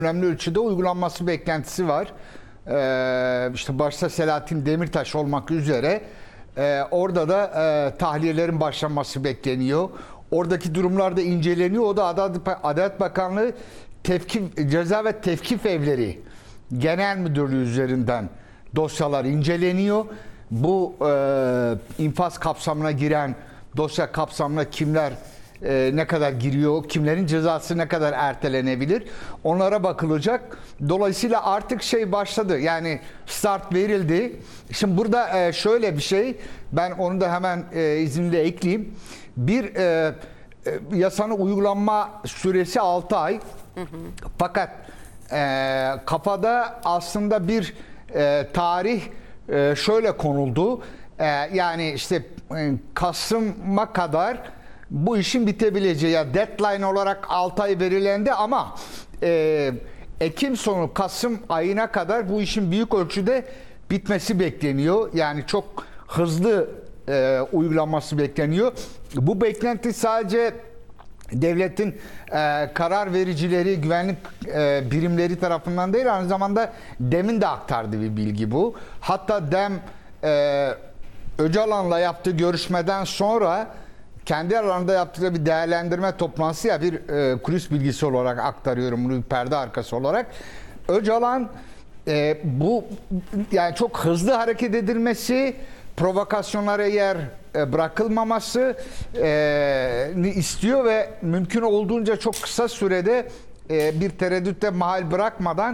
önemli ölçüde uygulanması beklentisi var. İşte başta Selahattin Demirtaş olmak üzere orada da tahliyelerin başlaması bekleniyor. Oradaki durumlar da inceleniyor. O da Adalet Bakanlığı Ceza ve Tevkif Evleri Genel Müdürlüğü üzerinden dosyalar inceleniyor. Bu infaz kapsamına giren dosya kapsamına kimler ne kadar giriyor, kimlerin cezası ne kadar ertelenebilir, onlara bakılacak. Dolayısıyla artık şey başladı, yani start verildi. Şimdi burada şöyle bir şey, ben onu da hemen izninle ekleyeyim. Bir yasanın uygulanma süresi 6 ay. Fakat kafada aslında bir tarih şöyle konuldu. Yani işte Kasım'a kadar bu işin bitebileceği, ya deadline olarak 6 ay verilendi ama Ekim sonu Kasım ayına kadar bu işin büyük ölçüde bitmesi bekleniyor. Yani çok hızlı uygulanması bekleniyor. Bu beklenti sadece devletin karar vericileri, güvenlik birimleri tarafından değil, aynı zamanda DEM'in de aktardığı bir bilgi bu. Hatta DEM Öcalan'la yaptığı görüşmeden sonra kendi aralarında yaptıkları bir değerlendirme toplantısı, ya bir kulis bilgisi olarak aktarıyorum bunu, bir perde arkası olarak. Öcalan bu yani çok hızlı hareket edilmesi, provokasyonlara yer bırakılmaması istiyor ve mümkün olduğunca çok kısa sürede bir tereddütte mahal bırakmadan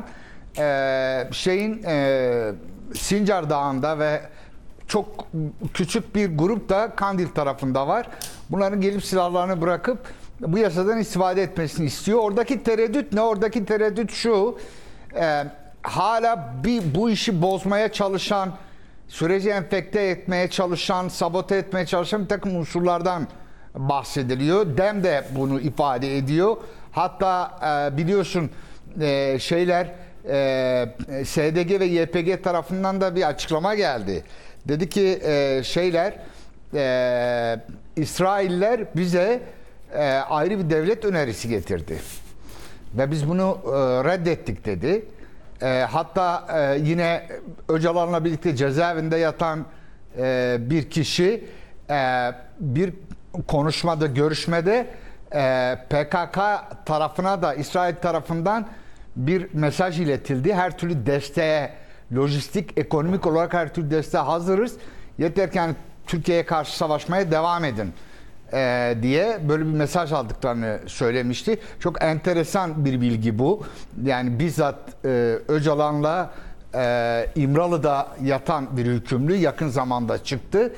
Sincar Dağı'nda ve çok küçük bir grup da Kandil tarafında var. Bunların gelip silahlarını bırakıp bu yasadan istifade etmesini istiyor. Oradaki tereddüt ne? Oradaki tereddüt şu: hala bu işi bozmaya çalışan, süreci enfekte etmeye çalışan, sabote etmeye çalışan bir takım unsurlardan bahsediliyor. DEM de bunu ifade ediyor. Hatta biliyorsun SDG ve YPG tarafından da bir açıklama geldi. Dedi ki İsrailler bize ayrı bir devlet önerisi getirdi ve biz bunu reddettik dedi. Hatta yine Öcalan'la birlikte cezaevinde yatan bir kişi bir konuşmada, görüşmede PKK tarafına da İsrail tarafından bir mesaj iletildi. Her türlü desteğe, lojistik, ekonomik olarak her türlü desteğe hazırız. Yeter ki yani Türkiye'ye karşı savaşmaya devam edin diye böyle bir mesaj aldıklarını söylemişti. Çok enteresan bir bilgi bu. Yani bizzat Öcalan'la İmralı'da yatan bir hükümlü yakın zamanda çıktı.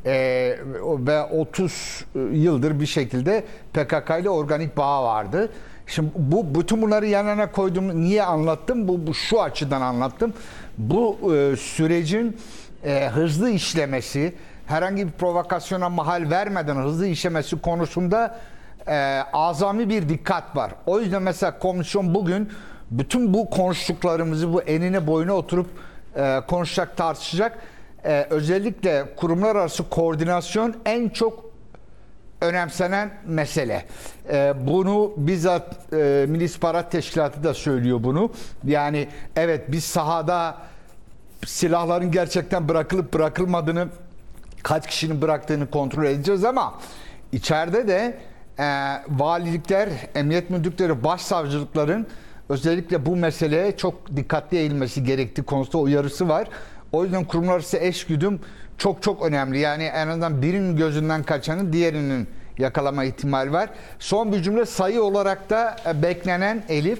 Ve 30 yıldır bir şekilde PKK ile organik bağ vardı. Şimdi bütün bunları yan yana koydum. Niye anlattım? Bu şu açıdan anlattım. Bu sürecin hızlı işlemesi, herhangi bir provokasyona mahal vermeden hızlı işlemesi konusunda azami bir dikkat var. O yüzden mesela komisyon bugün bütün bu konuştuklarımızı bu enine boyuna oturup konuşacak, tartışacak. Özellikle kurumlar arası koordinasyon en çok önemsenen mesele. Bunu bizzat Milli İstihbarat Teşkilatı da söylüyor bunu. Yani evet, biz sahada silahların gerçekten bırakılıp bırakılmadığını, kaç kişinin bıraktığını kontrol edeceğiz ama içeride de valilikler, emniyet müdürlükleri, başsavcılıkların özellikle bu meseleye çok dikkatli eğilmesi gerektiği konusunda uyarısı var. O yüzden kurumlar arası eşgüdüm çok önemli. Yani en azından birinin gözünden kaçanın diğerinin yakalama ihtimali var. Son bir cümle, sayı olarak da beklenen Elif,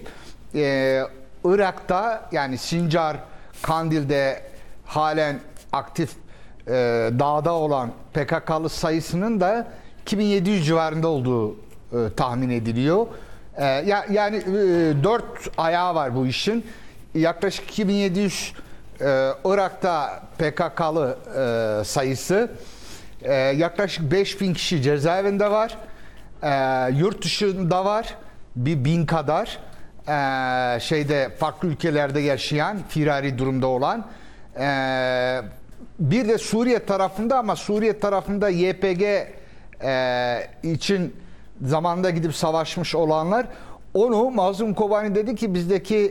Irak'ta yani Sincar, Kandil'de halen aktif dağda olan PKK'lı sayısının da 2700 civarında olduğu tahmin ediliyor. Yani 4 ayağı var bu işin. Yaklaşık 2700 Irak'ta PKK'lı sayısı, yaklaşık 5000 kişi cezaevinde var, yurt dışında var bir 1000 kadar, farklı ülkelerde yaşayan, firari durumda olan, bir de Suriye tarafında, ama Suriye tarafında YPG için zamanında gidip savaşmış olanlar. Onu Mazlum Kobani dedi ki bizdeki